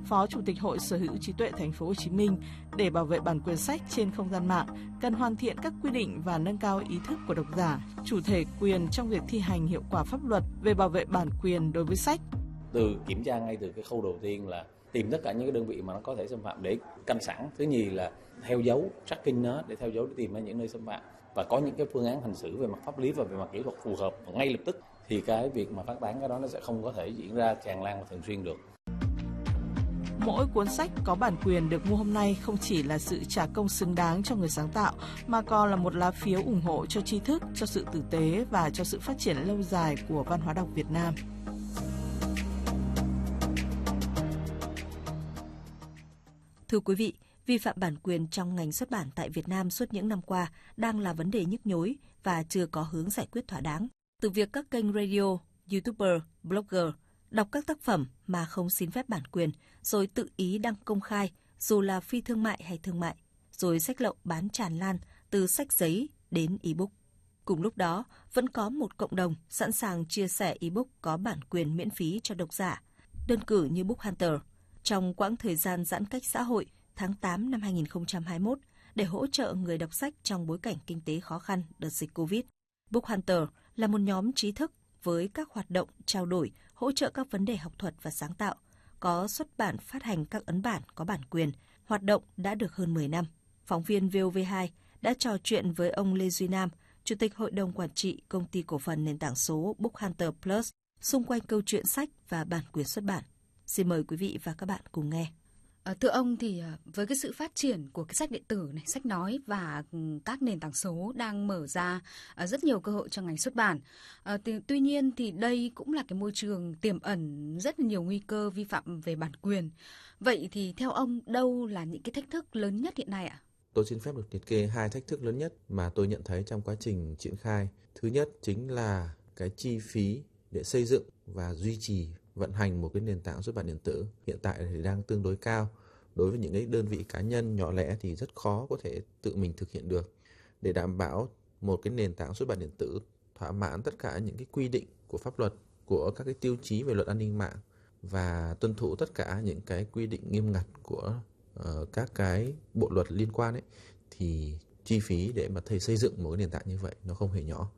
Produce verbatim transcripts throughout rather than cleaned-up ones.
Phó Chủ tịch Hội Sở hữu trí tuệ Thành phố Hồ Chí Minh, để bảo vệ bản quyền sách trên không gian mạng, cần hoàn thiện các quy định và nâng cao ý thức của độc giả, chủ thể quyền trong việc thi hành hiệu quả pháp luật về bảo vệ bản quyền đối với sách. Từ kiểm tra ngay từ cái khâu đầu tiên là tìm tất cả những cái đơn vị mà nó có thể xâm phạm để canh sẵn. Thứ nhì là theo dấu, tracking nó để theo dấu để tìm ra những nơi xâm phạm và có những cái phương án hành xử về mặt pháp lý và về mặt kỹ thuật phù hợp và ngay lập tức, thì cái việc mà phát tán cái đó nó sẽ không có thể diễn ra tràn lan và thường xuyên được. Mỗi cuốn sách có bản quyền được mua hôm nay không chỉ là sự trả công xứng đáng cho người sáng tạo, mà còn là một lá phiếu ủng hộ cho tri thức, cho sự tử tế và cho sự phát triển lâu dài của văn hóa đọc Việt Nam. Thưa quý vị, vi phạm bản quyền trong ngành xuất bản tại Việt Nam suốt những năm qua đang là vấn đề nhức nhối và chưa có hướng giải quyết thỏa đáng. Từ việc các kênh radio, YouTuber, blogger đọc các tác phẩm mà không xin phép bản quyền, rồi tự ý đăng công khai, dù là phi thương mại hay thương mại, rồi sách lậu bán tràn lan từ sách giấy đến ebook. Cùng lúc đó, vẫn có một cộng đồng sẵn sàng chia sẻ ebook có bản quyền miễn phí cho độc giả, đơn cử như Book Hunter. Trong quãng thời gian giãn cách xã hội tháng tám năm hai nghìn không trăm hai mươi mốt, để hỗ trợ người đọc sách trong bối cảnh kinh tế khó khăn đợt dịch Covid, Book Hunter là một nhóm trí thức với các hoạt động trao đổi, hỗ trợ các vấn đề học thuật và sáng tạo, có xuất bản phát hành các ấn bản có bản quyền, hoạt động đã được hơn mười năm. Phóng viên vê o vê hai đã trò chuyện với ông Lê Duy Nam, Chủ tịch Hội đồng Quản trị Công ty Cổ phần Nền tảng số Book Hunter Plus, xung quanh câu chuyện sách và bản quyền xuất bản. Xin mời quý vị và các bạn cùng nghe. À, thưa ông, thì với cái sự phát triển của cái sách điện tử này, sách nói và các nền tảng số đang mở ra rất nhiều cơ hội cho ngành xuất bản. À, thì, tuy nhiên thì đây cũng là cái môi trường tiềm ẩn rất là nhiều nguy cơ vi phạm về bản quyền. Vậy thì theo ông, đâu là những cái thách thức lớn nhất hiện nay ạ? Tôi xin phép được liệt kê hai thách thức lớn nhất mà tôi nhận thấy trong quá trình triển khai. Thứ nhất chính là cái chi phí để xây dựng và duy trì vận hành một cái nền tảng xuất bản điện tử hiện tại thì đang tương đối cao. Đối với những cái đơn vị cá nhân nhỏ lẻ thì rất khó có thể tự mình thực hiện được. Để đảm bảo một cái nền tảng xuất bản điện tử thỏa mãn tất cả những cái quy định của pháp luật, của các cái tiêu chí về luật an ninh mạng và tuân thủ tất cả những cái quy định nghiêm ngặt của uh, các cái bộ luật liên quan ấy, thì chi phí để mà thầy xây dựng một cái nền tảng như vậy nó không hề nhỏ.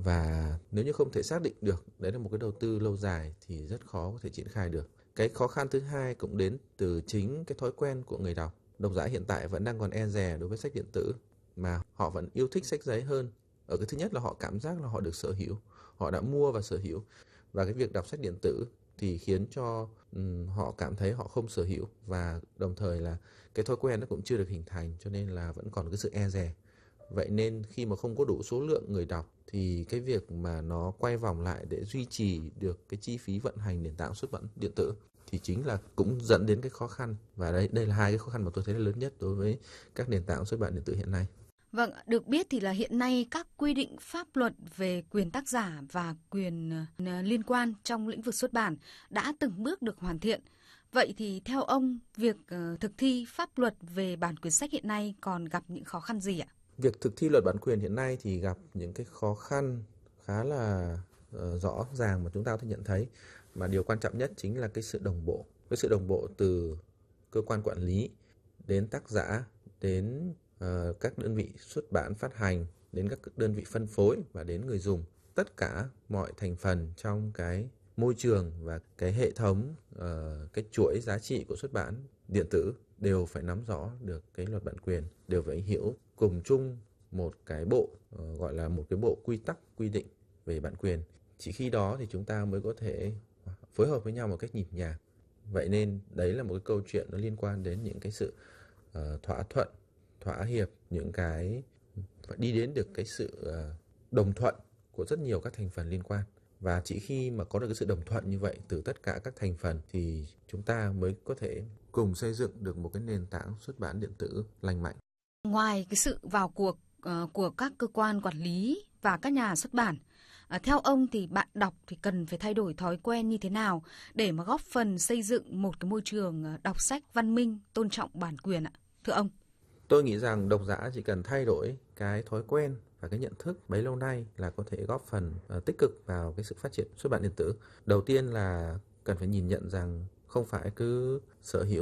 Và nếu như không thể xác định được đấy là một cái đầu tư lâu dài thì rất khó có thể triển khai được. Cái khó khăn thứ hai cũng đến từ chính cái thói quen của người đọc. Độc giả hiện tại vẫn đang còn e dè đối với sách điện tử, mà họ vẫn yêu thích sách giấy hơn. Ở cái thứ nhất là họ cảm giác là họ được sở hữu, họ đã mua và sở hữu. Và cái việc đọc sách điện tử thì khiến cho um, họ cảm thấy họ không sở hữu, và đồng thời là cái thói quen nó cũng chưa được hình thành, cho nên là vẫn còn cái sự e dè. Vậy nên khi mà không có đủ số lượng người đọc thì cái việc mà nó quay vòng lại để duy trì được cái chi phí vận hành nền tảng xuất bản điện tử thì chính là cũng dẫn đến cái khó khăn. Và đây đây là hai cái khó khăn mà tôi thấy là lớn nhất đối với các nền tảng xuất bản điện tử hiện nay. Vâng, được biết thì là hiện nay các quy định pháp luật về quyền tác giả và quyền liên quan trong lĩnh vực xuất bản đã từng bước được hoàn thiện. Vậy thì theo ông, việc thực thi pháp luật về bản quyền sách hiện nay còn gặp những khó khăn gì ạ? Việc thực thi luật bản quyền hiện nay thì gặp những cái khó khăn khá là uh, rõ ràng mà chúng ta có thể nhận thấy. Mà điều quan trọng nhất chính là cái sự đồng bộ. Cái sự đồng bộ từ cơ quan quản lý đến tác giả, đến uh, các đơn vị xuất bản phát hành, đến các đơn vị phân phối và đến người dùng. Tất cả mọi thành phần trong cái môi trường và cái hệ thống, uh, cái chuỗi giá trị của xuất bản điện tử đều phải nắm rõ được cái luật bản quyền, đều phải hiểu cùng chung một cái bộ, uh, gọi là một cái bộ quy tắc quy định về bản quyền. Chỉ khi đó thì chúng ta mới có thể phối hợp với nhau một cách nhịp nhàng. Vậy nên đấy là một cái câu chuyện nó liên quan đến những cái sự uh, thỏa thuận, thỏa hiệp, những cái phải đi đến được cái sự uh, đồng thuận của rất nhiều các thành phần liên quan. Và chỉ khi mà có được cái sự đồng thuận như vậy từ tất cả các thành phần thì chúng ta mới có thể cùng xây dựng được một cái nền tảng xuất bản điện tử lành mạnh. Ngoài cái sự vào cuộc uh, của các cơ quan quản lý và các nhà xuất bản, uh, theo ông thì bạn đọc thì cần phải thay đổi thói quen như thế nào để mà góp phần xây dựng một cái môi trường đọc sách văn minh, tôn trọng bản quyền ạ? Thưa ông. Tôi nghĩ rằng độc giả chỉ cần thay đổi cái thói quen và cái nhận thức bấy lâu nay là có thể góp phần uh, tích cực vào cái sự phát triển xuất bản điện tử. Đầu tiên là cần phải nhìn nhận rằng không phải cứ sở hữu